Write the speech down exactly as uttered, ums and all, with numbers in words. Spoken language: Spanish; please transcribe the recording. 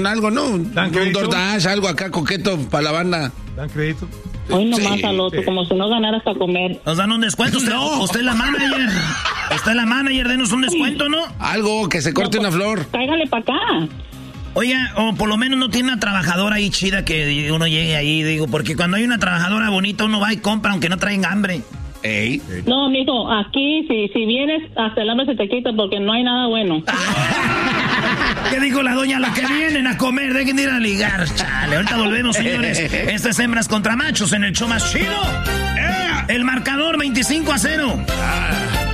en algo, ¿no? ¿Dan crédito? Un DoorDash, algo acá coqueto para la banda. ¿Dan crédito? Hoy nomás Sí, al otro, sí. como si no ganaras para comer. Nos dan un descuento. Usted, No. usted es la manager. Usted es la manager, denos un descuento, ¿no? Algo, que se corte una flor. Cáigale para acá. Oiga, o por lo menos no tiene una trabajadora ahí chida que uno llegue ahí, digo, porque cuando hay una trabajadora bonita uno va y compra aunque no traigan hambre. Ey. No, mijo, aquí si, si vienes, hasta el hambre se te quita porque no hay nada bueno. ¿Qué dijo la doña? Los que vienen a comer, dejen de ir a ligar. Chale, ahorita volvemos, señores. Estas hembras contra machos en el show más chido. El marcador veinticinco a cero.